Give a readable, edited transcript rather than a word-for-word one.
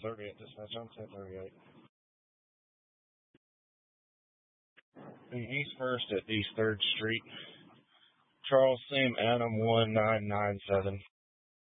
10:30 at dispatch on 10:38. The East First at East 3rd Street. Charles Sam Adam 1997.